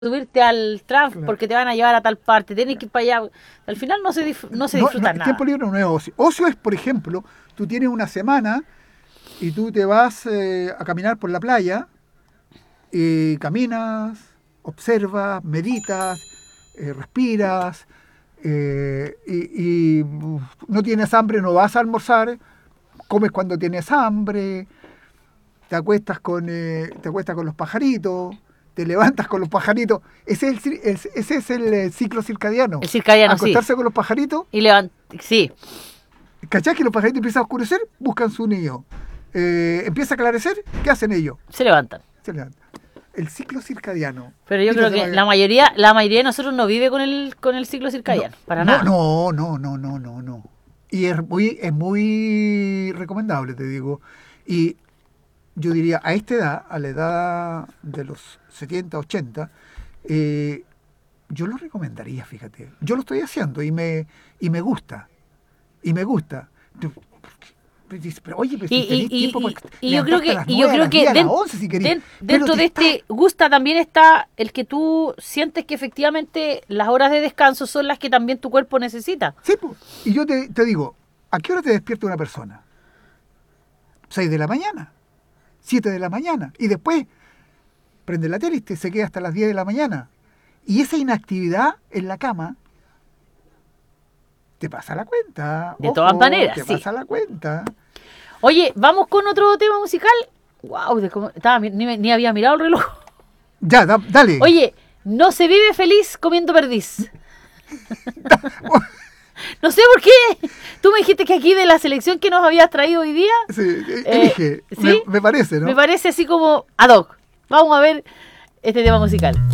subirte al tram Claro. porque te van a llevar a tal parte, tienes que ir para allá. Al final no se disfruta El nada. tiempo libre no es ocio. Ocio es, por ejemplo, tú tienes una semana y tú te vas a caminar por la playa y caminas, observas, meditas, respiras y no tienes hambre, no vas a almorzar, comes cuando tienes hambre, te acuestas con los pajaritos, te levantas con los pajaritos. Ese es el ciclo circadiano. El circadiano, sí. Acostarse con los pajaritos. Y sí, ¿Cachai? Que los pajaritos empiezan a oscurecer, buscan su nido. Empieza a aclarecer, ¿qué hacen ellos? se levantan. Se levantan. El ciclo circadiano. Pero yo creo que la mayoría de nosotros no vive con el ciclo circadiano, para nada. No. Y es muy recomendable, te digo. Y yo diría, a esta edad, a la edad de los 70, 80, yo lo recomendaría, fíjate. Yo lo estoy haciendo y me gusta. Y me gusta. Pero, oye, pero si tenés tiempo para yo creo que, levantarte a las 9, a las 10, a las 11, si querés. dentro de este gusta también está el que tú sientes que efectivamente las horas de descanso son las que también tu cuerpo necesita. Sí, pues. Y yo te digo, ¿a qué hora te despierta una persona? 6 de la mañana, 7 de la mañana. Y después prende la tele y se queda hasta las 10 de la mañana. Y esa inactividad en la cama te pasa la cuenta. De todas maneras, te sí. pasa la cuenta. Oye, vamos con otro tema musical. Wow, ni había mirado el reloj. Ya, dale. Oye, no se vive feliz comiendo perdiz. No sé por qué. Tú me dijiste que aquí de la selección que nos habías traído hoy día. Sí, elige. ¿sí? Me parece, ¿no? Me parece así como ad hoc. Vamos a ver este tema musical.